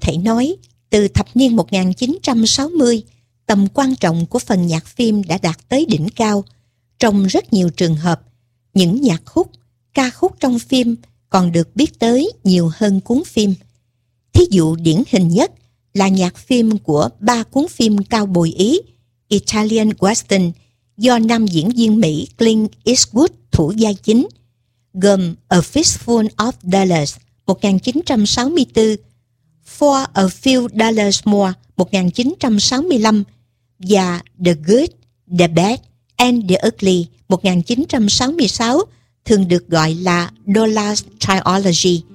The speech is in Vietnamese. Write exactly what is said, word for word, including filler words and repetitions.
thể nói, từ thập niên một nghìn chín trăm sáu mươi, tầm quan trọng của phần nhạc phim đã đạt tới đỉnh cao. Trong rất nhiều trường hợp, những nhạc khúc, ca khúc trong phim còn được biết tới nhiều hơn cuốn phim. Thí dụ điển hình nhất là nhạc phim của ba cuốn phim cao bồi Ý, Italian Western, do nam diễn viên Mỹ Clint Eastwood thủ vai chính, gồm A Fistful of Dollars một nghìn chín trăm sáu mươi tư, For a Few Dollars More một nghìn chín trăm sáu mươi lăm và The Good, The Bad and the Ugly một nghìn chín trăm sáu mươi sáu, thường được gọi là Dollars Trilogy.